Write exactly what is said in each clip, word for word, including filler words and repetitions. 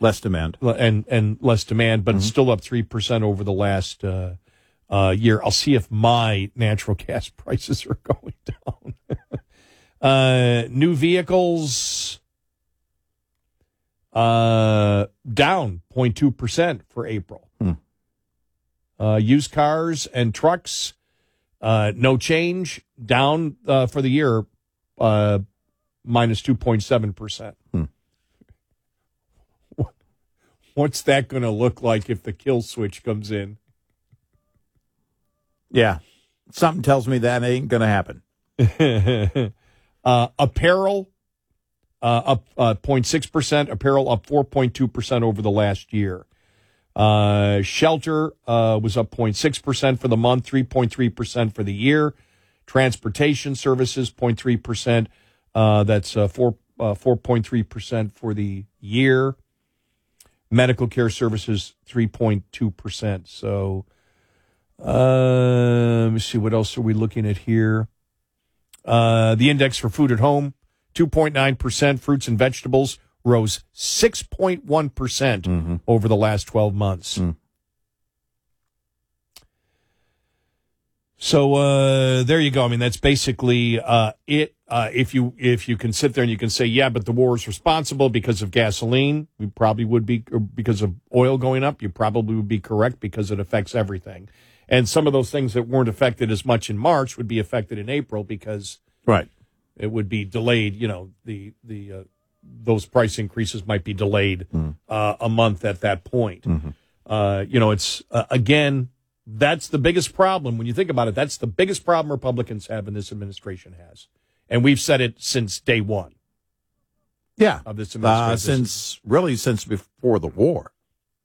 Less demand. And and less demand, but mm-hmm. it's still up three percent over the last uh, uh, year. I'll see if my natural gas prices are going down. uh, new vehicles uh, down zero point two percent for April. Hmm. Uh, used cars and trucks, uh, no change, down uh, for the year, uh, minus two point seven percent. Hmm. What's that going to look like if the kill switch comes in? Yeah, something tells me that ain't going to happen. uh, apparel, uh, up uh, zero point six percent. Apparel up four point two percent over the last year. Uh, shelter uh, was up zero point six percent for the month, three point three percent for the year. Transportation services, zero point three percent. Uh, that's uh, four, uh, four point three percent for the year. Medical care services, three point two percent. So, uh, let me see, what else are we looking at here? Uh, the index for food at home, two point nine percent. Fruits and vegetables rose six point one percent mm-hmm. over the last twelve months. Mm. So uh, there you go. I mean, that's basically uh, it. Uh, if you if you can sit there and you can say, yeah, but the war is responsible because of gasoline, we probably would be, or because of oil going up, you probably would be correct because it affects everything. And some of those things that weren't affected as much in March would be affected in April because right. it would be delayed. You know, the the uh, those price increases might be delayed mm. uh, a month at that point. Mm-hmm. Uh, you know, it's uh, again. That's the biggest problem. When you think about it, that's the biggest problem Republicans have and this administration has. And we've said it since day one. Yeah. Of this administration. Uh, since, really, since before the war.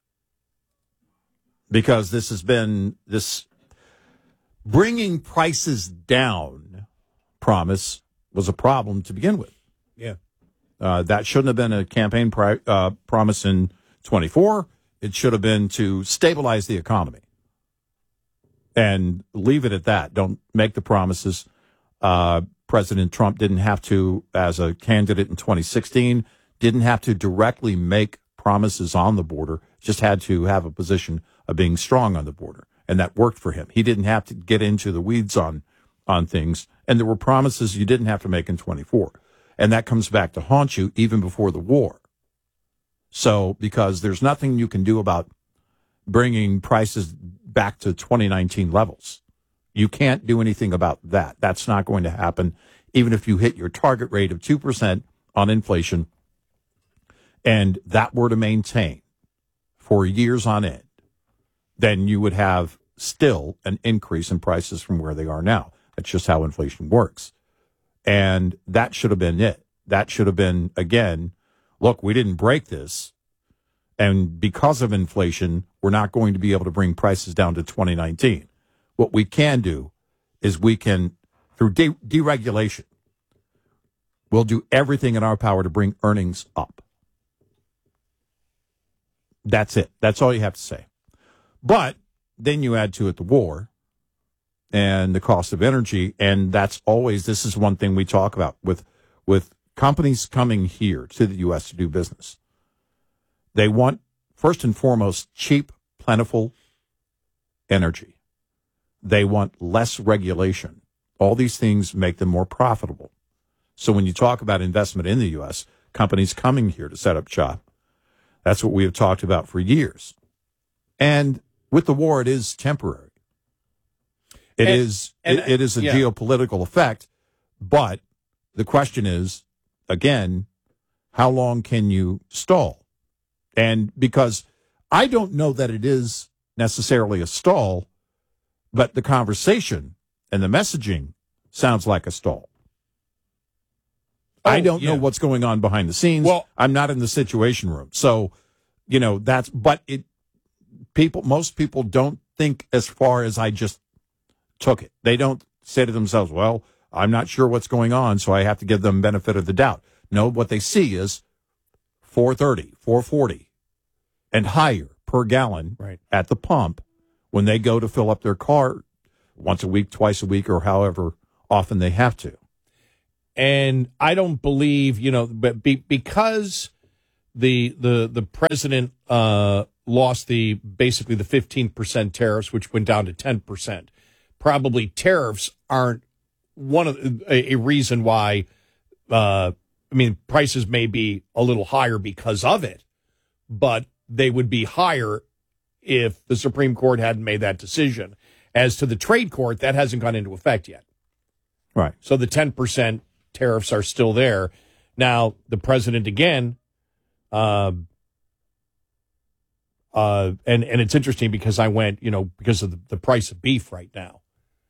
Because this has been, this bringing prices down promise was a problem to begin with. Yeah. Uh, that shouldn't have been a campaign pri- uh, promise in twenty-four. It should have been to stabilize the economy. And leave it at that. Don't make the promises. Uh, President Trump didn't have to, as a candidate in twenty sixteen, didn't have to directly make promises on the border, just had to have a position of being strong on the border. And that worked for him. He didn't have to get into the weeds on, on things. And there were promises you didn't have to make in twenty-four. And that comes back to haunt you even before the war. So, because there's nothing you can do about bringing prices back to twenty nineteen levels. You can't do anything about that. That's not going to happen. Even if you hit your target rate of two percent on inflation and that were to maintain for years on end, then you would have still an increase in prices from where they are now. That's just how inflation works. And that should have been it. That should have been, again, look, we didn't break this. And because of inflation, we're not going to be able to bring prices down to twenty nineteen. What we can do is we can, through de- deregulation, we'll do everything in our power to bring earnings up. That's it. That's all you have to say. But then you add to it the war and the cost of energy. And that's always, this is one thing we talk about with, with companies coming here to the U S to do business. They want, first and foremost, cheap, plentiful energy. They want less regulation. All these things make them more profitable. So when you talk about investment in the U S, companies coming here to set up shop, that's what we have talked about for years. And with the war, it is temporary. It and, is and, it, it is a yeah. geopolitical effect. But the question is, again, how long can you stall? And because I don't know that it is necessarily a stall, but the conversation and the messaging sounds like a stall. Oh, I don't yeah. know what's going on behind the scenes. Well, I'm not in the Situation Room. So, you know, that's, but it, people, most people don't think as far as I just took it. They don't say to themselves, well, I'm not sure what's going on, so I have to give them benefit of the doubt. No, what they see is four thirty, four forty, and higher per gallon right. at the pump when they go to fill up their car once a week, twice a week, or however often they have to. And I don't believe, you know, but be, because the the the president uh, lost the basically the fifteen percent tariffs, which went down to ten percent. Probably tariffs aren't one of a, a reason why. Uh, I mean, prices may be a little higher because of it, but they would be higher if the Supreme Court hadn't made that decision. As to the trade court, that hasn't gone into effect yet. Right. So the ten percent tariffs are still there. Now, the president, again, uh, uh, and, and it's interesting because I went, you know, because of the, the price of beef right now.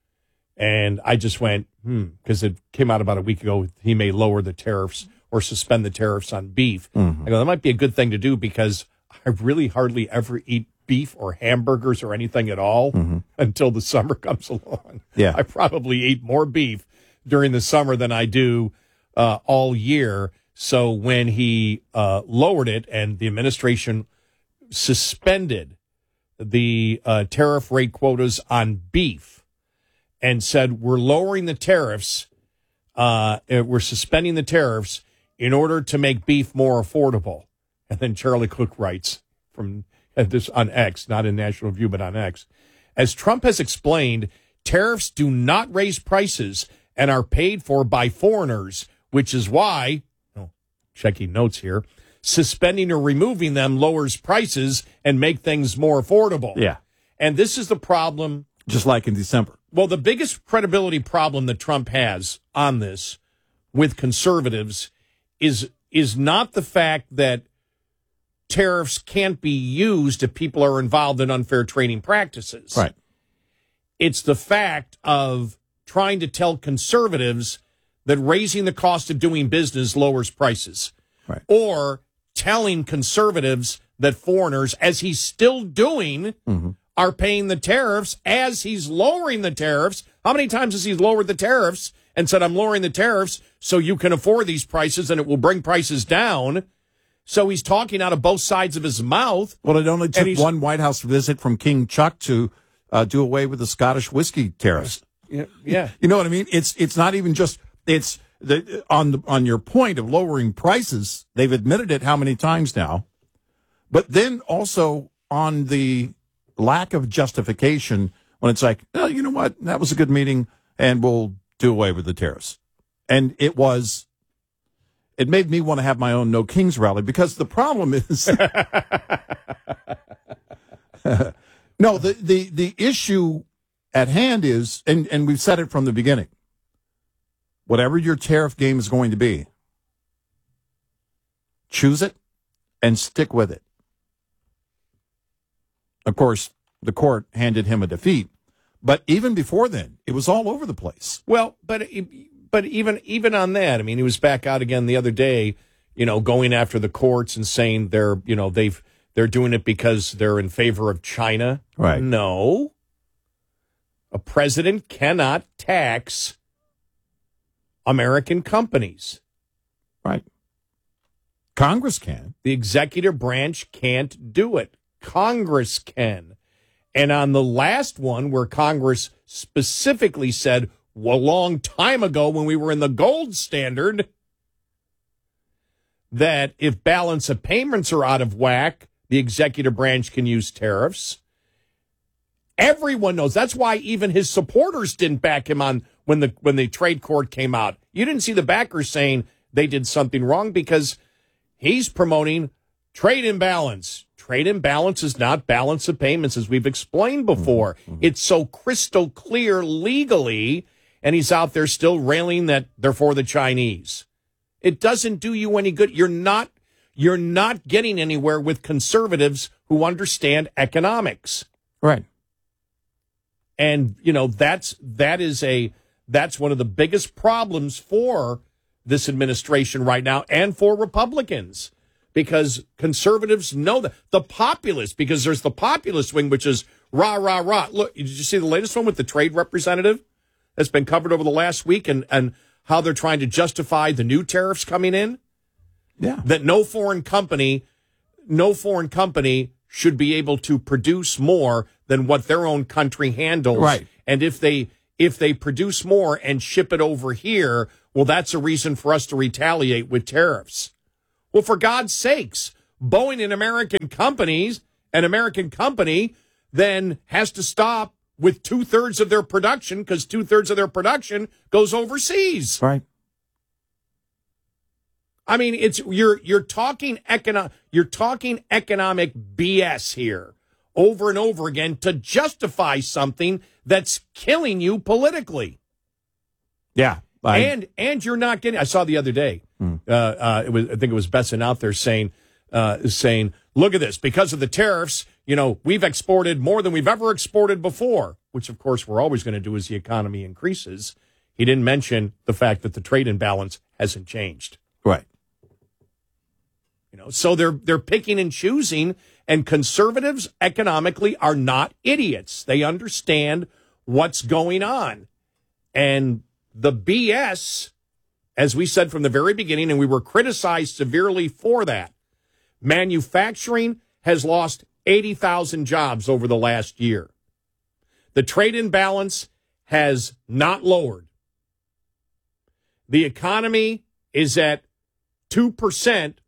And I just went, hmm, because it came out about a week ago, he may lower the tariffs or suspend the tariffs on beef. Mm-hmm. I go, that might be a good thing to do because I really hardly ever eat beef or hamburgers or anything at all mm-hmm. until the summer comes along. Yeah. I probably eat more beef during the summer than I do uh, all year. So when he uh, lowered it and the administration suspended the uh, tariff rate quotas on beef and said, we're lowering the tariffs, uh, we're suspending the tariffs in order to make beef more affordable. And then Charlie Cook writes from this on X, not in National Review, but on X. As Trump has explained, tariffs do not raise prices and are paid for by foreigners, which is why, oh, checking notes here, suspending or removing them lowers prices and make things more affordable. Yeah. And this is the problem. Just like in December. Well, the biggest credibility problem that Trump has on this with conservatives is is not the fact that tariffs can't be used if people are involved in unfair trading practices. Right. It's the fact of trying to tell conservatives that raising the cost of doing business lowers prices. Right. Or telling conservatives that foreigners, as he's still doing, mm-hmm. are paying the tariffs as he's lowering the tariffs. How many times has he lowered the tariffs and said, I'm lowering the tariffs so you can afford these prices and it will bring prices down? So he's talking out of both sides of his mouth. Well, it only took one White House visit from King Chuck to uh, do away with the Scottish whiskey tariffs. Yeah, yeah. You know what I mean? It's it's not even just it's the on the, on your point of lowering prices. They've admitted it how many times now, but then also on the lack of justification when it's like, oh, you know what, that was a good meeting, and we'll do away with the tariffs, and it was. It made me want to have my own No Kings rally because the problem is no, the, the, the issue at hand is, and, and we've said it from the beginning, whatever your tariff game is going to be, choose it and stick with it. Of course, the court handed him a defeat, but even before then, it was all over the place. Well, but it, But even even on that, I mean, he was back out again the other day, you know, going after the courts and saying they're, you know, they've they're doing it because they're in favor of China. Right. No. A president cannot tax American companies. Right. Congress can. The executive branch can't do it. Congress can. And on the last one where Congress specifically said, a long time ago when we were in the gold standard, that if balance of payments are out of whack, the executive branch can use tariffs. Everyone knows. That's why even his supporters didn't back him on when the when the trade court came out. You didn't see the backers saying they did something wrong because he's promoting trade imbalance. Trade imbalance is not balance of payments, as we've explained before. Mm-hmm. It's so crystal clear legally. And he's out there still railing that they're for the Chinese. It doesn't do you any good. You're not, you're not getting anywhere with conservatives who understand economics. Right. And, you know, that's, that is a, that's one of the biggest problems for this administration right now and for Republicans. Because conservatives know that. The populist, because there's the populist wing, which is rah, rah, rah. Look, did you see the latest one with the trade representative? That's been covered over the last week, and, and how they're trying to justify the new tariffs coming in. Yeah. That no foreign company, no foreign company should be able to produce more than what their own country handles. Right. And if they if they produce more and ship it over here, well, that's a reason for us to retaliate with tariffs. Well, for God's sakes, Boeing, an American companies, an American company, then has to stop with two-thirds of their production because two-thirds of their production goes overseas. Right. I mean, it's you're you're talking econo- you're talking economic B S here over and over again to justify something that's killing you politically. Yeah. I, and and you're not getting. I saw the other day. Hmm. Uh, uh, it was I think it was Besson out there saying uh, saying, look at this, because of the tariffs, you know, we've exported more than we've ever exported before, which of course we're always going to do as the economy increases. He didn't mention the fact that the trade imbalance hasn't changed. Right. You know, so they're they're picking and choosing, and conservatives economically are not idiots. They understand what's going on. And the B S, as we said from the very beginning, and we were criticized severely for that, manufacturing has lost eighty thousand jobs over the last year. The trade imbalance has not lowered. The economy is at two percent.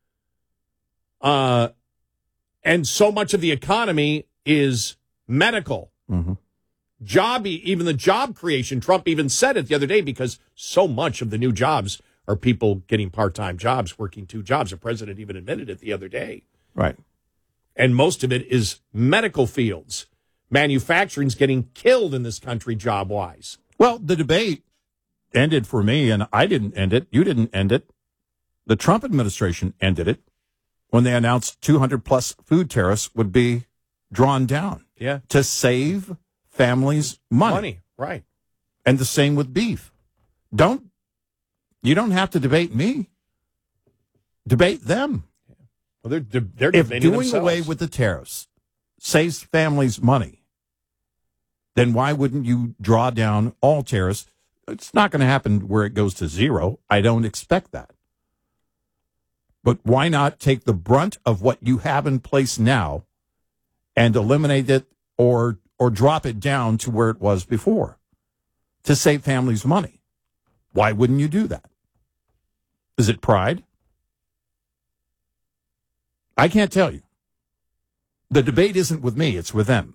Uh, and so much of the economy is medical. Mm-hmm. Job, even the job creation, Trump even said it the other day, because so much of the new jobs are people getting part-time jobs, working two jobs. The president even admitted it the other day. Right. And most of it is medical fields. Manufacturing's getting killed in this country job-wise. Well, the debate ended for me, and I didn't end it. You didn't end it. The Trump administration ended it when they announced two hundred plus food tariffs would be drawn down. Yeah. To save families money. Money, right. And the same with beef. Don't, you don't have to debate me. Debate them. Well, they're, they're, they're if debating doing themselves. away with the tariffs saves families money, then why wouldn't you draw down all tariffs? It's not going to happen where it goes to zero. I don't expect that. But why not take the brunt of what you have in place now and eliminate it or or drop it down to where it was before to save families money? Why wouldn't you do that? Is it pride? I can't tell you. The debate isn't with me, it's with them.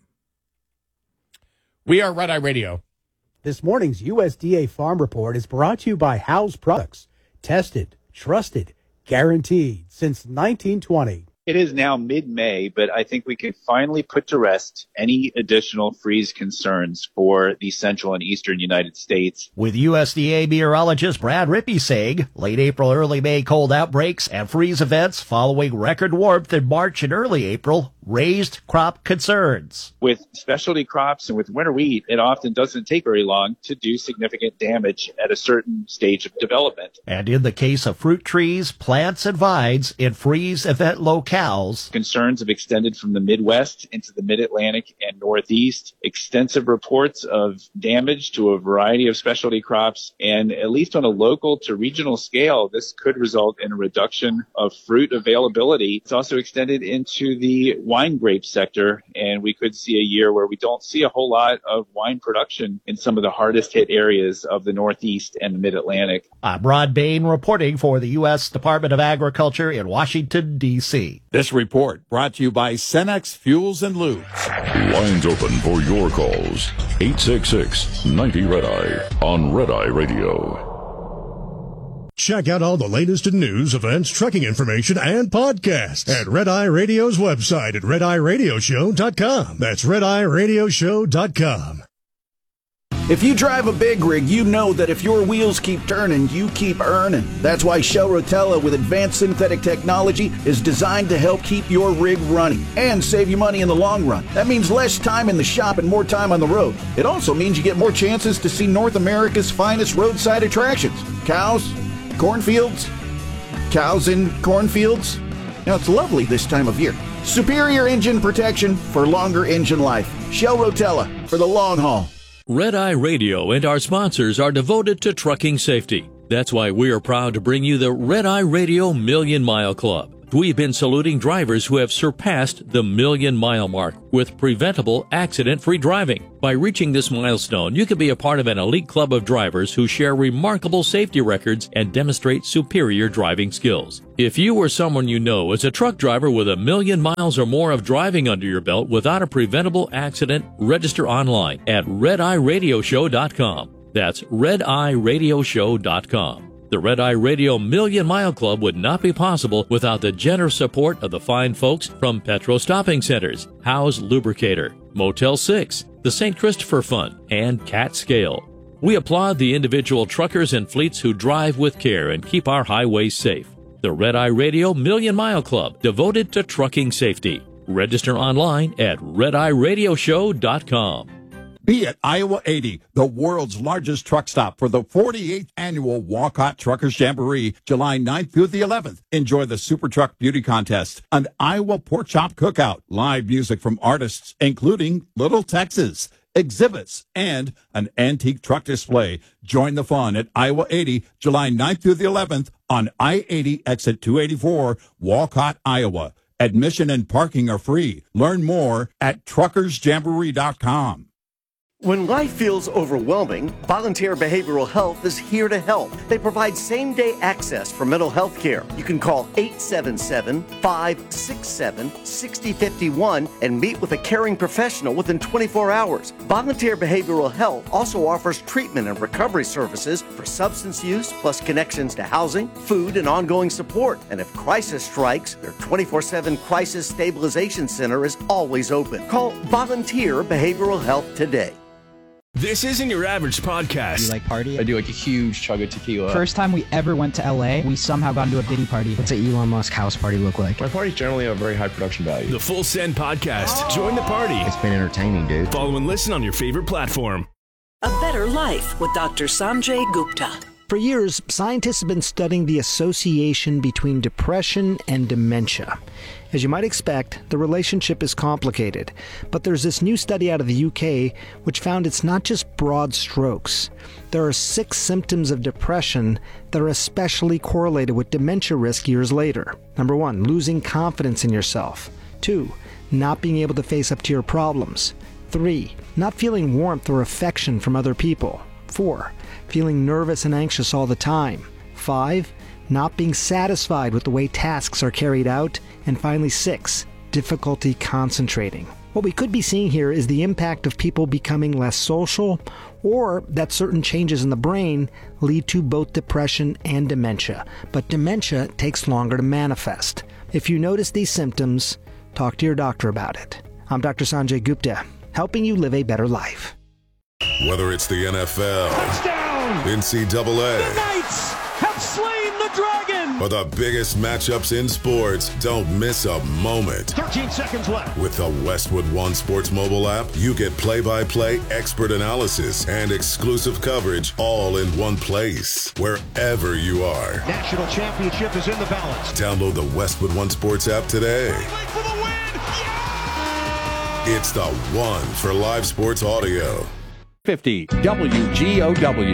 We are Red Eye Radio. This morning's U S D A Farm Report is brought to you by House Products. Tested, trusted, guaranteed since nineteen twenty. It is now mid-May, but I think we can finally put to rest any additional freeze concerns for the central and eastern United States. With U S D A meteorologist Brad Rippey saying late April, early May cold outbreaks and freeze events following record warmth in March and early April raised crop concerns. With specialty crops and with winter wheat, it often doesn't take very long to do significant damage at a certain stage of development. And in the case of fruit trees, plants, and vines in freeze event locales, concerns have extended from the Midwest into the Mid-Atlantic and Northeast. Extensive reports of damage to a variety of specialty crops, and at least on a local to regional scale, this could result in a reduction of fruit availability. It's also extended into the wine grape sector, and we could see a year where we don't see a whole lot of wine production in some of the hardest hit areas of the Northeast and the Mid-Atlantic. I'm Rod Bain reporting for the U S Department of Agriculture in Washington, D C This report brought to you by Cenex Fuels and Lubes. Lines open for your calls. eight six six, ninety, red eye on Red Eye Radio. Check out all the latest in news, events, trucking information, and podcasts at Red Eye Radio's website at red eye radio show dot com. That's red eye radio show dot com. If you drive a big rig, you know that if your wheels keep turning, you keep earning. That's why Shell Rotella with advanced synthetic technology is designed to help keep your rig running and save you money in the long run. That means less time in the shop and more time on the road. It also means you get more chances to see North America's finest roadside attractions. Cows, cornfields, cows in cornfields. Now, it's lovely this time of year. Superior engine protection for longer engine life. Shell Rotella for the long haul. Red Eye Radio and our sponsors are devoted to trucking safety. That's why we are proud to bring you the Red Eye Radio Million Mile Club. We've been saluting drivers who have surpassed the million mile mark with preventable, accident-free driving. By reaching this milestone, you can be a part of an elite club of drivers who share remarkable safety records and demonstrate superior driving skills. If you or someone you know is a truck driver with a million miles or more of driving under your belt without a preventable accident, register online at red eye radio show dot com. That's red eye radio show dot com. The Red Eye Radio Million Mile Club would not be possible without the generous support of the fine folks from Petro Stopping Centers, Howe's Lubricator, Motel six, the Saint Christopher Fund, and Cat Scale. We applaud the individual truckers and fleets who drive with care and keep our highways safe. The Red Eye Radio Million Mile Club, devoted to trucking safety. Register online at red eye radio show dot com. Be at Iowa eighty, the world's largest truck stop for the forty-eighth annual Walcott Truckers Jamboree, July ninth through the eleventh. Enjoy the Super Truck Beauty Contest, an Iowa pork chop cookout, live music from artists, including Little Texas, exhibits, and an antique truck display. Join the fun at Iowa eighty, July ninth through the eleventh on I eighty, exit two eighty-four, Walcott, Iowa. Admission and parking are free. Learn more at truckers jamboree dot com. When life feels overwhelming, Volunteer Behavioral Health is here to help. They provide same-day access for mental health care. You can call eight seven seven, five six seven, six zero five one and meet with a caring professional within twenty-four hours. Volunteer Behavioral Health also offers treatment and recovery services for substance use, plus connections to housing, food, and ongoing support. And if crisis strikes, their twenty-four seven Crisis Stabilization Center is always open. Call Volunteer Behavioral Health today. This isn't your average podcast. You like party? I do like a huge chug of tequila. First time we ever went to L A, we somehow got into a Diddy party. What's an Elon Musk house party look like? My parties generally have a very high production value. The Full Send Podcast. Oh. Join the party. It's been entertaining, dude. Follow and listen on your favorite platform. A Better Life with Doctor Sanjay Gupta. For years, scientists have been studying the association between depression and dementia. As you might expect, the relationship is complicated, but there's this new study out of the U K which found it's not just broad strokes. There are six symptoms of depression that are especially correlated with dementia risk years later. Number one, losing confidence in yourself. Two, not being able to face up to your problems. Three, not feeling warmth or affection from other people. Four, feeling nervous and anxious all the time. Five, not being satisfied with the way tasks are carried out. And finally, six, difficulty concentrating. What we could be seeing here is the impact of people becoming less social, or that certain changes in the brain lead to both depression and dementia. But dementia takes longer to manifest. If you notice these symptoms, talk to your doctor about it. I'm Doctor Sanjay Gupta, helping you live a better life. Whether it's the N F L, touchdown, N C double A, the Knights have slain the dragon, or the biggest matchups in sports, don't miss a moment. thirteen seconds left. With the Westwood One Sports mobile app, you get play-by-play, expert analysis, and exclusive coverage all in one place, wherever you are. National championship is in the balance. Download the Westwood One Sports app today. For the win. Yeah! It's the one for live sports audio. fifty W G O W.